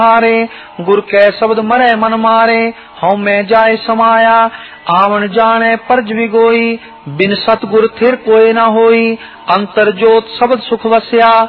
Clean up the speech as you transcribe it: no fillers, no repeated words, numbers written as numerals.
हारे। गुर कै शब्द मरै मन मारे, हऊँ मैं जाय समाया। आवन जाने परज बिगोई, बिन सतगुर थिर कोय न होई। अंतर जोत शब्द सुख वस्या,